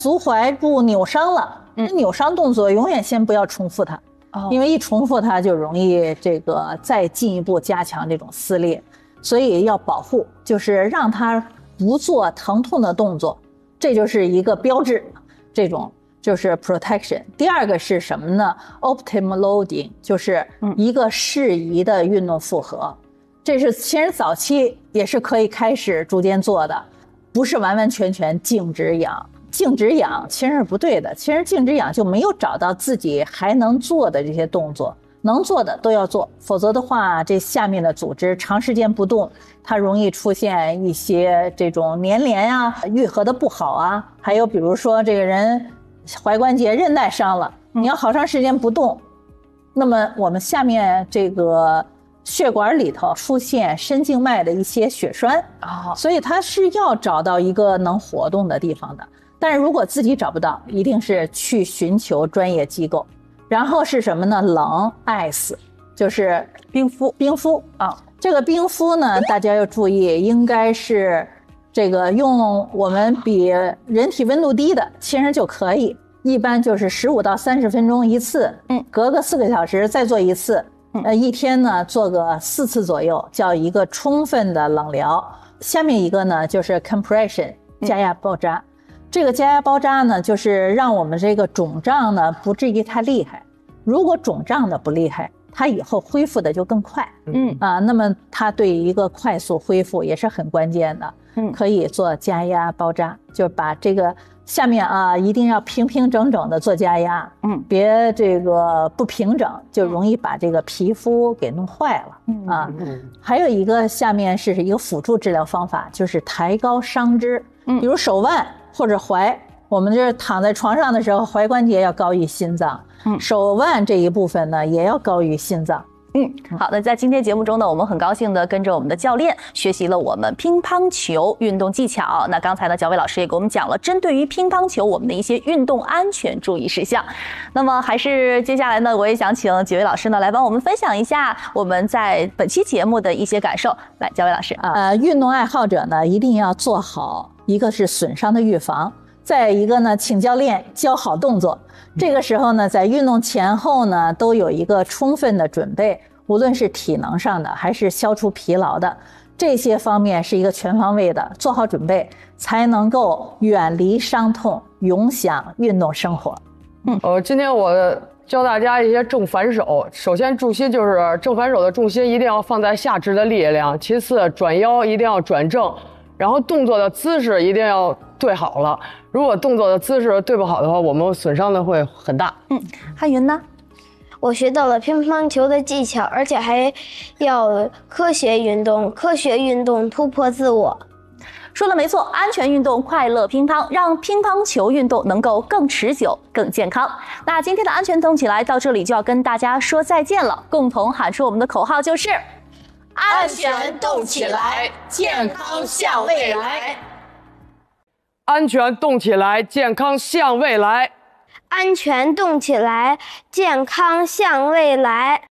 足踝部扭伤了，扭伤动作永远先不要重复它，因为一重复它就容易这个再进一步加强这种撕裂，所以要保护，就是让它不做疼痛的动作，这就是一个标志，这种就是 protection。第二个是什么呢 ？optimal loading， 就是一个适宜的运动负荷。这是其实早期也是可以开始逐渐做的，不是完完全全静止养。静止养其实是不对的，其实静止养就没有找到自己还能做的这些动作，能做的都要做，否则的话，这下面的组织长时间不动，它容易出现一些这种粘连啊、愈合的不好啊，还有比如说这个人踝关节韧带伤了，你要好长时间不动，那么我们下面这个血管里头出现深静脉的一些血栓，所以它是要找到一个能活动的地方的。但是如果自己找不到，一定是去寻求专业机构。然后是什么呢？冷 ice 就是冰敷啊。这个冰敷呢，大家要注意，应该是这个用我们比人体温度低的其实就可以，一般就是15到30分钟一次，隔个4个小时再做一次，一天呢做个4次左右，叫一个充分的冷疗。下面一个呢就是 compression 加压包扎。这个加压包扎呢，就是让我们这个肿胀呢不至于太厉害。如果肿胀的不厉害，它以后恢复的就更快。那么它对一个快速恢复也是很关键的。可以做加压包扎，就把这个下面啊一定要平平整整的做加压。别这个不平整，就容易把这个皮肤给弄坏了。还有一个下面是一个辅助治疗方法，就是抬高伤肢，比如手腕或者踝，我们这躺在床上的时候，踝关节要高于心脏，手腕这一部分呢也要高于心脏。 好的，在今天节目中呢，我们很高兴的跟着我们的教练学习了我们乒乓球运动技巧。那刚才呢，皎伟老师也给我们讲了针对于乒乓球我们的一些运动安全注意事项。那么还是接下来呢，我也想请几位老师呢来帮我们分享一下我们在本期节目的一些感受。来，皎伟老师运动爱好者呢一定要做好，一个是损伤的预防，再一个呢，请教练教好动作。这个时候呢，在运动前后呢，都有一个充分的准备，无论是体能上的还是消除疲劳的，这些方面是一个全方位的，做好准备才能够远离伤痛，永享运动生活。 今天我教大家一些正反手。首先重心就是正反手的重心一定要放在下肢的力量，其次转腰一定要转正，然后动作的姿势一定要对好了。如果动作的姿势对不好的话，我们损伤的会很大。 汉云呢？ 我学到了乒乓球的技巧，而且还要科学运动突破自我。 说了没错，安全运动，快乐乒乓，让乒乓球运动能够更持久、更健康。那今天的安全动起来到这里就要跟大家说再见了，共同喊出我们的口号就是： 安全动起来，健康向未来。 安全动起来，健康向未来。 安全动起来，健康向未来。